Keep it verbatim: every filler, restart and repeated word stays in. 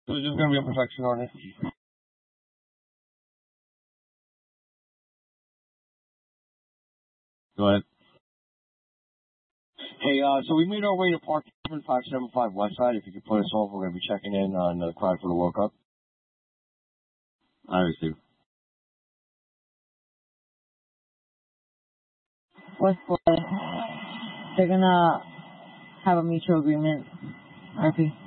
So it's just gonna be a protection order. Go ahead. Hey, uh, so we made our way to Park five seven five West Side. If you could put us off, we're gonna be checking in on the crowd for the World Cup. I receive. What's what? They're gonna have a mutual agreement, R P.